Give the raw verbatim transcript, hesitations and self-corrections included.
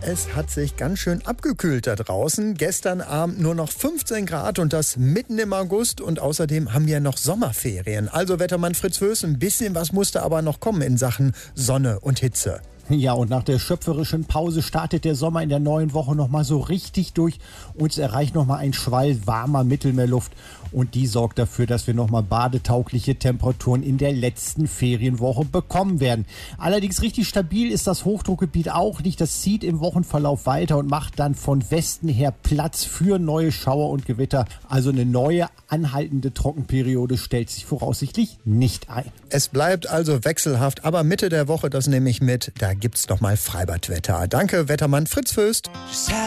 es hat sich ganz schön abgekühlt da draußen. Gestern Abend nur noch fünfzehn Grad und das mitten im August. Und außerdem haben wir noch Sommerferien. Also Wettermann Fritz Föß, ein bisschen was musste aber noch kommen in Sachen Sonne und Hitze. Ja, und nach der schöpferischen Pause startet der Sommer in der neuen Woche nochmal so richtig durch. Uns erreicht nochmal ein Schwall warmer Mittelmeerluft und die sorgt dafür, dass wir nochmal badetaugliche Temperaturen in der letzten Ferienwoche bekommen werden. Allerdings richtig stabil ist das Hochdruckgebiet auch nicht. Das zieht im Wochenverlauf weiter und macht dann von Westen her Platz für neue Schauer und Gewitter. Also eine neue anhaltende Trockenperiode stellt sich voraussichtlich nicht ein. Es bleibt also wechselhaft, aber Mitte der Woche, das nehme ich mit, da gibt's noch mal Freibadwetter. Danke, Wettermann Fritz Föß.